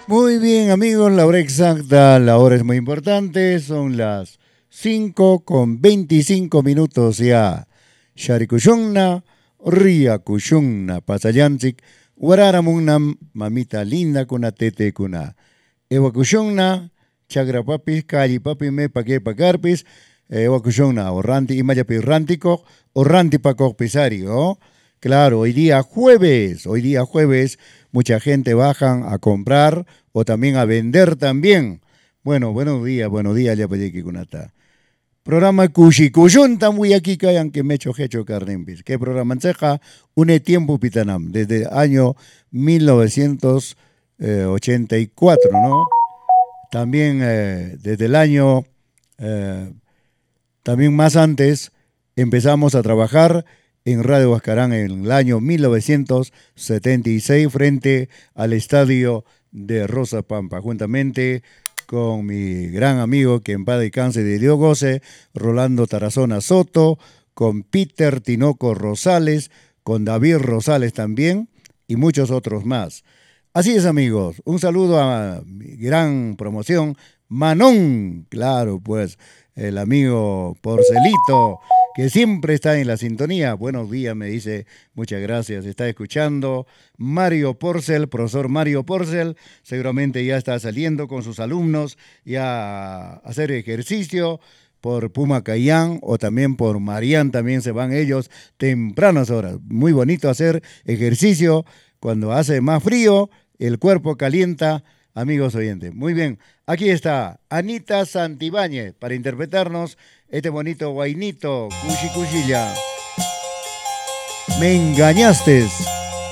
Muy bien, amigos, la hora exacta, la hora es muy importante, son las 5:25 ya. Sharikushunna, Ria Kushunna, Pasayanchik, Wararamunam, mamita linda kuna tete kuna. Ewa Kushunna, Chagrapapis, Kallipapi me paque pacarpis, Ewa Kushunna, Orranti, Imayapi Rántico, Orranti Paco Pisario. Claro, hoy día jueves, mucha gente bajan a comprar o también a vender también. Bueno, buenos días, ya que kunata. Programa Cushicuyun muy aquí cayan que me echo hecho carnempis. ¿Qué programa enseja? Une tiempo pitanam, desde el año 1984, ¿no? También desde el año, eh, también más antes, empezamos a trabajar en Radio Huascarán en el año 1976 frente al estadio de Rosa Pampa, juntamente con mi gran amigo que en paz descanse de Dios goce, Rolando Tarazona Soto, con Peter Tinoco Rosales, con David Rosales también y muchos otros más. Así es, amigos. Un saludo a mi gran promoción, Manón, claro, pues el amigo Porcelito, que siempre está en la sintonía. Buenos días, me dice, muchas gracias, está escuchando. Mario Porcel, profesor Mario Porcel, seguramente ya está saliendo con sus alumnos ya a hacer ejercicio por Puma Cayán o también por Marián, también se van ellos tempranas horas. Muy bonito hacer ejercicio cuando hace más frío, el cuerpo calienta, amigos oyentes. Muy bien, aquí está Anita Santibáñez para interpretarnos este bonito guainito, Cushi Cuchilla. Me engañaste.